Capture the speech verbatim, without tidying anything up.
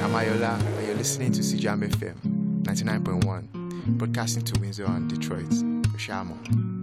I'm Ayola, and you're listening to C J A M F M ninety-nine point one, broadcasting to Windsor and Detroit. Oshamo.